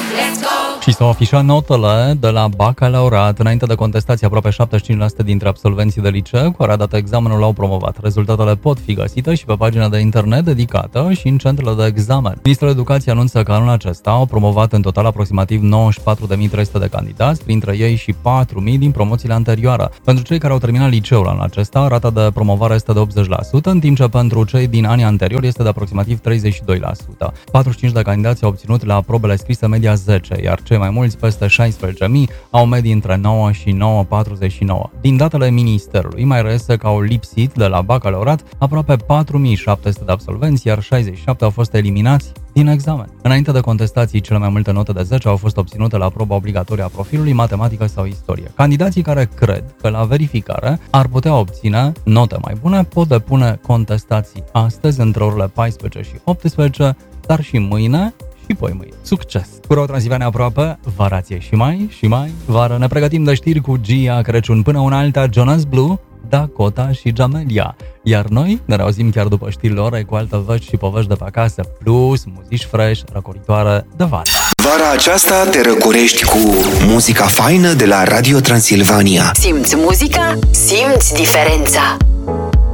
Și s-au afișat notele de la bacalaureat. Înainte de contestație, aproape 75% dintre absolvenții de liceu care au dat examenul l-au promovat. Rezultatele pot fi găsite și pe pagina de internet dedicată și în centrele de examen. Ministrul Educației anunță că anul acesta au promovat în total aproximativ 94.300 de candidați, printre ei și 4.000 din promoțiile anterioare. Pentru cei care au terminat liceul anul acesta, rata de promovare este de 80%, în timp ce pentru cei din anii anteriori este de aproximativ 32%. 45 de candidați au obținut la probele scrise media 10, iar cei mai mulți, peste 16.000, au medii între 9 și 9,49. Din datele Ministerului, mai reiese că au lipsit de la bacalaureat aproape 4.700 de absolvenți, iar 67 au fost eliminați din examen. Înainte de contestații, cele mai multe note de 10 au fost obținute la proba obligatorie a profilului, matematică sau istorie. Candidații care cred că la verificare ar putea obține note mai bune pot depune contestații astăzi între orele 14 și 18, dar și mâine și poi mâine. Succes! Cu Road Transilvania aproape, varație și mai vară. Ne pregătim de știri cu Gia Crăciun. Până una alta, Jonas Blue, Dakota și Jamelia. Iar noi ne reauzim chiar după știrile orei cu alte vești și povești de pe acasă, plus muzici fresh, răcoritoare de vară. Vara aceasta te răcorești cu muzica faină de la Radio Transilvania. Simți muzica? Simți diferența!